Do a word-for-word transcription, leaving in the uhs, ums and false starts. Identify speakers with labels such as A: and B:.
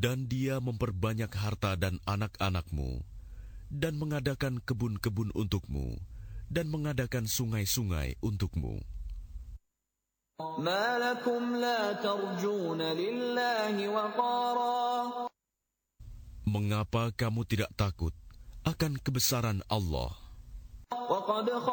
A: Dan dia memperbanyak harta dan anak-anakmu, dan mengadakan kebun-kebun untukmu, dan mengadakan sungai-sungai untukmu.
B: مَا لَكُمْ لَا تَرْجُونَ لِلَّهِ وَقَارًا.
A: Mengapa kamu tidak takut akan kebesaran Allah?
B: وَقَدْ